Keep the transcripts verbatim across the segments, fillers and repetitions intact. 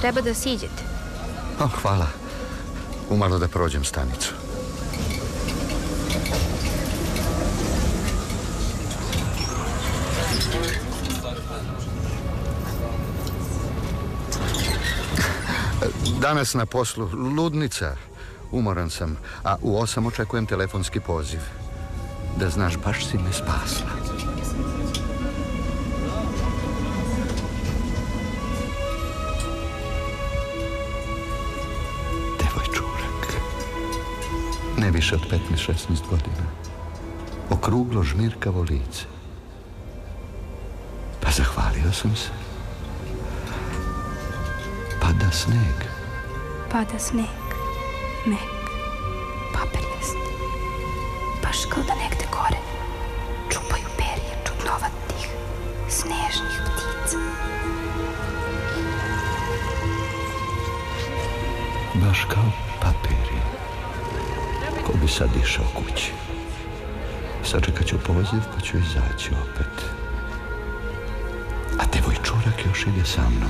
Treba da siđete. O, hvala. Umalo da prođem stanicu. Danas na poslu ludnica. Umoran sam, a u osam očekujem telefonski poziv. Da znaš, baš si me spasla. Devojčurak. Ne više od petnaest šesnaest godina. Okruglo žmirkavo lice. Pa zahvalio sam se. Pada sneg. Pada sneg. Mek. Papirljast. Baš kao da negde gore čupaju perje čudnovatih, snežnih ptica. Baš kao papiri. Ko bi sad išao kući. Sačekat ću poziv pa ću izaći opet. A devojčurak još ide sa mnom.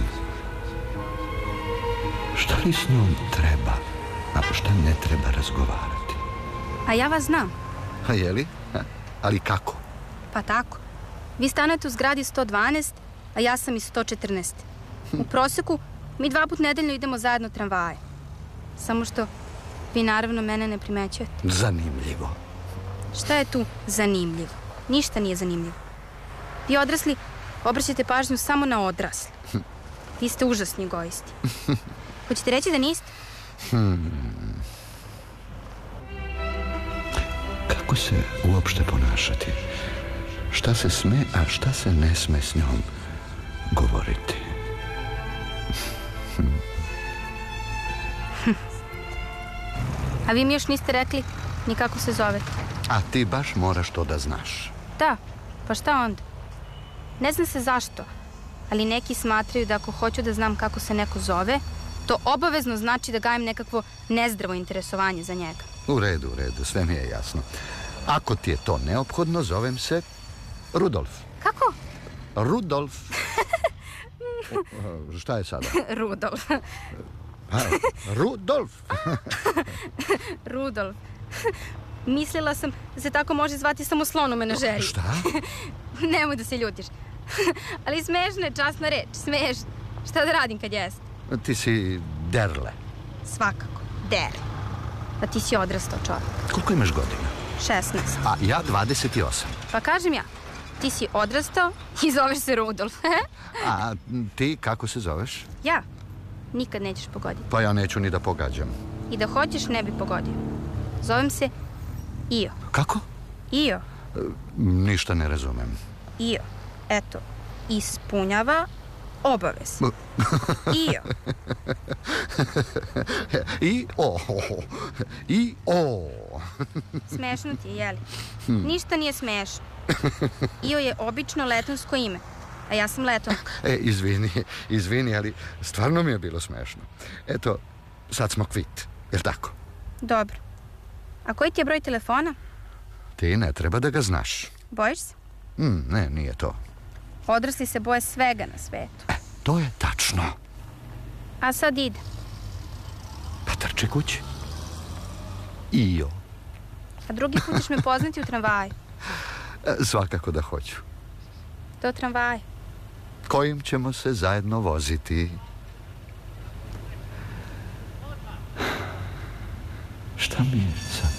Šta li s njom treba, a šta ne treba razgovarati? A ja vas znam. A je li? Ali kako? Pa tako. Vi stanete u zgradi sto dvanaest, a ja sam iz sto četrnaest. U proseku mi dva put nedeljno idemo zajedno tramvaje. Samo što vi naravno mene ne primećujete. Zanimljivo. Šta je tu zanimljivo? Ništa nije zanimljivo. Vi odrasli obraćate pažnju samo na odrasli. Vi ste užasni egoisti. Hoćete reći da niste? Hmm. Kako se uopšte ponašati? Šta se sme, a šta se ne sme s njom govoriti? Hmm. A vi mi još niste rekli ni kako se zovete. A ti baš moraš to da znaš. Da, pa šta onda? Ne znam se zašto, ali neki smatraju da ako hoću da znam kako se neko zove, to obavezno znači da gajem nekakvo nezdravo interesovanje za njega. U redu, u redu, sve mi je jasno. Ako ti je to neophodno, zovem se Rudolf. Kako? Rudolf. O, šta je sada? Rudolf. A, Rudolf. Rudolf. Mislila sam da se tako može zvati samo slon u menažeriji. Šta? Nemoj da se ljutiš. Ali smešna je časna reč, smešna. Šta da radim kad jeste? Ti si Derle. Svakako, Der. A ti si odrastao čovjek. Koliko imaš godina? šesnaest. A ja dvadeset osam. Pa kažem ja, ti si odrastao i zoveš se Rudolf. A ti kako se zoveš? Ja? Nikad nećeš pogoditi. Pa ja neću ni da pogađam. I da hoćeš ne bi pogodio. Zovem se Io. Kako? Io. E, ništa ne razumem. Io. Eto, ispunjava obavez. Io. I o. I o. Smešno ti je, jeli? Ništa nije smešno. Io je obično letonsko ime, a ja sam letonka. E, izvini, izvini, ali stvarno mi je bilo smešno. Eto, sad smo kvit, jel tako? Dobro. A koji ti je broj telefona? Ti ne treba da ga znaš. Bojiš se? Mm, ne, nije to. Odrasli se boje svega na svetu. E, to je tačno. A sad ide. Pa trči kući. Io. A drugi put ćeš me poznati u tramvaju. E, svakako da hoću. Do tramvaja. Kojim ćemo se zajedno voziti? Šta mi je sad?